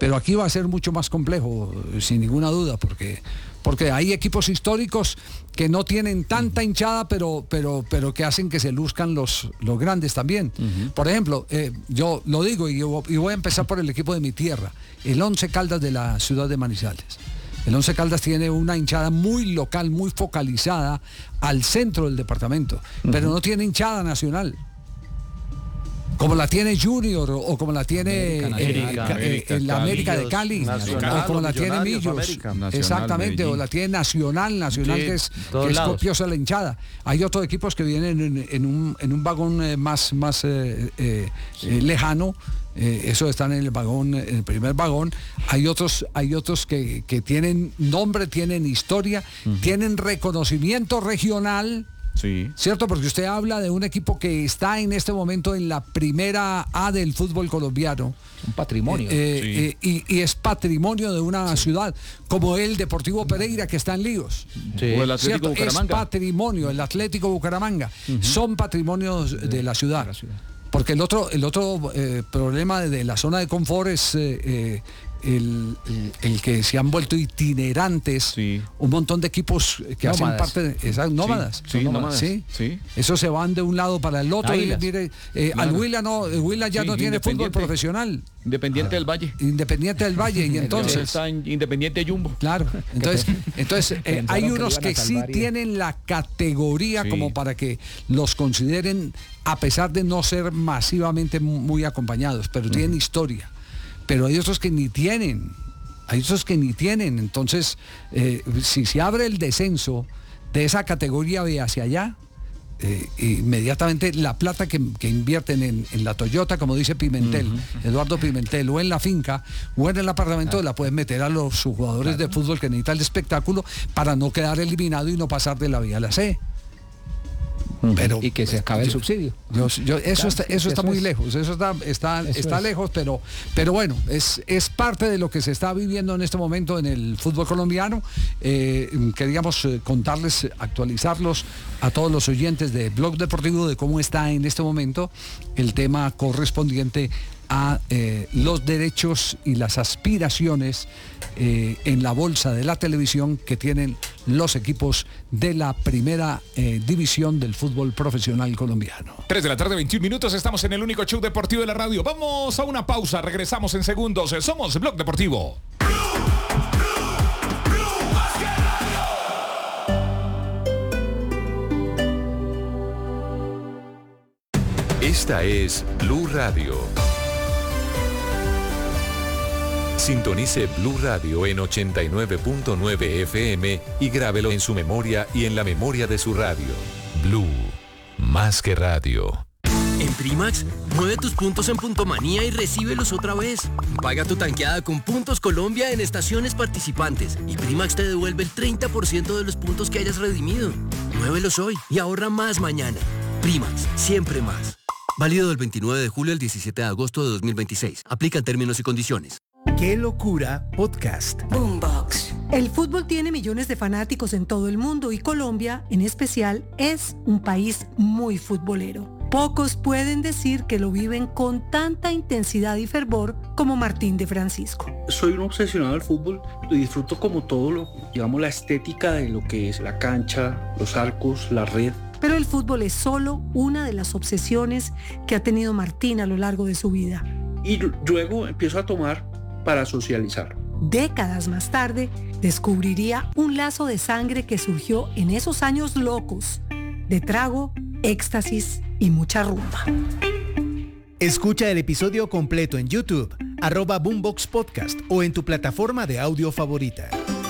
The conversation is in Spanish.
pero aquí va a ser mucho más complejo, sin ninguna duda, porque hay equipos históricos que no tienen tanta hinchada, pero que hacen que se luzcan los grandes también. Por ejemplo, yo lo digo y voy a empezar por el equipo de mi tierra, el Once Caldas de la ciudad de Manizales. El Once Caldas tiene una hinchada muy local, muy focalizada al centro del departamento, pero no tiene hinchada nacional, como la tiene Junior o como la tiene la América de Cali, o como la tiene Millos, exactamente, o la tiene Nacional sí, que es copiosa la hinchada. Hay otros equipos que vienen en un vagón más lejano. Eso están en el primer vagón. Hay otros que tienen nombre, tienen historia, tienen reconocimiento regional. Sí. ¿Cierto? Porque usted habla de un equipo que está en este momento en la primera A del fútbol colombiano. Un patrimonio. Y es patrimonio de una ciudad, como el Deportivo Pereira, que está en líos. Sí. O el Atlético Bucaramanga. Es patrimonio, el Atlético Bucaramanga. Son patrimonios de la ciudad. Porque el otro problema de la zona de confort es el que se han vuelto itinerantes, un montón de equipos que hacen parte de esas nómadas. Sí. Eso se van de un lado para el otro. Mire, al Huila ya no tiene fútbol profesional. Independiente del Valle. Independiente del Valle, y entonces está en Independiente Jumbo. Claro. Entonces hay unos que sí tienen la categoría como para que los consideren, a pesar de no ser masivamente muy acompañados, pero tienen historia. Pero hay otros que ni tienen. Entonces, si se abre el descenso de esa categoría B hacia allá, inmediatamente la plata que invierten en la Toyota, como dice Pimentel, Eduardo Pimentel, o en la finca, o en el apartamento, la pueden meter a los jugadores de fútbol que necesitan el espectáculo para no quedar eliminado y no pasar de la B a la C. Pero, y que se acabe el subsidio. Eso está muy lejos, eso está lejos, pero bueno, es parte de lo que se está viviendo en este momento en el fútbol colombiano. Queríamos contarles, actualizarlos a todos los oyentes de Blog Deportivo de cómo está en este momento el tema correspondiente a los derechos y las aspiraciones en la bolsa de la televisión que tienen los equipos de la primera división del fútbol profesional colombiano. 3:21 p.m, estamos en el único show deportivo de la radio. Vamos a una pausa, regresamos en segundos. Somos Blog Deportivo. Esta es Blue Radio. Sintonice Blue Radio en 89.9 FM y grábelo en su memoria y en la memoria de su radio. Blue, más que radio. En Primax, mueve tus puntos en Puntomanía y recíbelos otra vez. Paga tu tanqueada con Puntos Colombia en estaciones participantes y Primax te devuelve el 30% de los puntos que hayas redimido. Muévelos hoy y ahorra más mañana. Primax, siempre más. Válido del 29 de julio al 17 de agosto de 2026. Aplican términos y condiciones. ¡Qué locura podcast! Boombox. El fútbol tiene millones de fanáticos en todo el mundo y Colombia, en especial, es un país muy futbolero. Pocos pueden decir que lo viven con tanta intensidad y fervor como Martín de Francisco. Soy un obsesionado del fútbol y disfruto como todo la estética de lo que es la cancha, los arcos, la red. Pero el fútbol es solo una de las obsesiones que ha tenido Martín a lo largo de su vida. Y luego empiezo a tomar para socializar. Décadas más tarde, descubriría un lazo de sangre que surgió en esos años locos, de trago, éxtasis y mucha rumba. Escucha el episodio completo en YouTube, @Boombox Podcast o en tu plataforma de audio favorita.